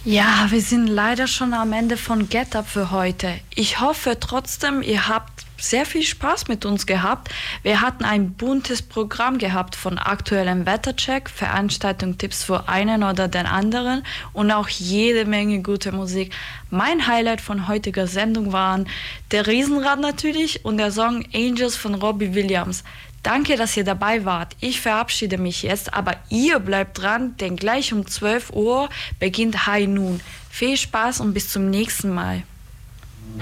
Ja, wir sind leider schon am Ende von Get Up für heute. Ich hoffe trotzdem, ihr habt sehr viel Spaß mit uns gehabt. Wir hatten ein buntes Programm gehabt von aktuellem Wettercheck, Veranstaltungstipps für einen oder den anderen und auch jede Menge gute Musik. Mein Highlight von heutiger Sendung waren der Riesenrad natürlich und der Song Angels von Robbie Williams. Danke, dass ihr dabei wart. Ich verabschiede mich jetzt, aber ihr bleibt dran, denn gleich um 12 Uhr beginnt High Noon. Viel Spaß und bis zum nächsten Mal.